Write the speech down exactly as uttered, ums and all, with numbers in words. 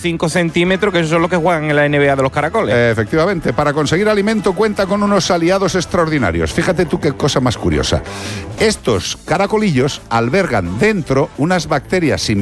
cinco centímetros, que eso son los que juegan en la N B A de los caracoles. Eh, efectivamente, para conseguir alimento cuenta con unos aliados extraordinarios. Fíjate tú qué cosa más curiosa. Estos caracolillos albergan dentro unas bacterias